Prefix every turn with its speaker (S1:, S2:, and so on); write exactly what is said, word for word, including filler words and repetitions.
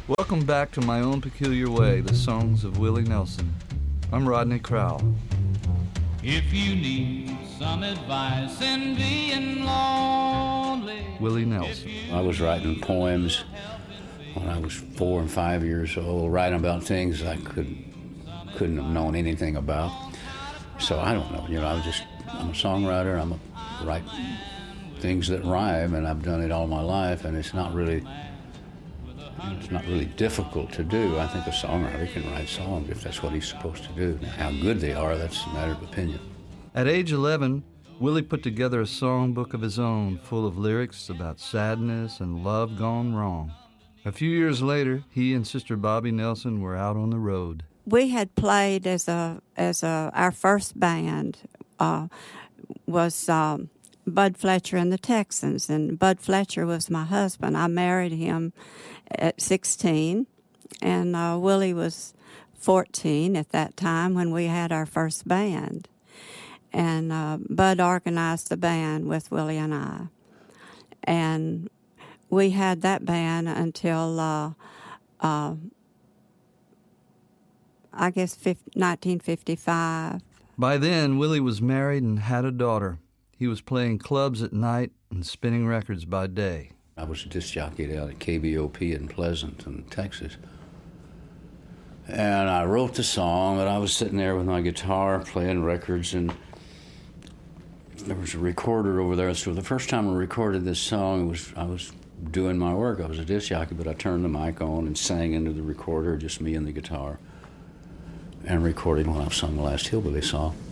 S1: Welcome back to My Own Peculiar Way, the songs of Willie Nelson. I'm Rodney Crowell.
S2: If you need some advice in being lonely.
S1: Willie Nelson.
S3: I was writing poems when I was four and five years old, writing about things I could, couldn't have known anything about. So I don't know, you know, I was just, I'm a songwriter, I'm a write things that rhyme, and I've done it all my life, and it's not really, it's not really difficult to do. I think a songwriter can write songs if that's what he's supposed to do. Now, how good they are, that's a matter of opinion.
S1: At age eleven, Willie put together a songbook of his own full of lyrics about sadness and love gone wrong. A few years later, he and Sister Bobby Nelson were out on the road.
S4: We had played as a as a our first band uh, was um, Bud Fletcher and the Texans, and Bud Fletcher was my husband. I married him at sixteen, and uh, Willie was fourteen at that time when we had our first band. And uh, Bud organized the band with Willie and I. And we had that band until, uh, uh, I guess, nineteen fifty-five.
S1: By then, Willie was married and had a daughter. He was playing clubs at night and spinning records by day.
S3: I was a disc jockey out at K B O P in Pleasanton, Texas. And I wrote the song, and I was sitting there with my guitar playing records, and there was a recorder over there. So the first time I recorded this song, it was I was doing my work. I was a disc jockey, but I turned the mic on and sang into the recorder, just me and the guitar, and recorded when I sung the last Hillbilly song.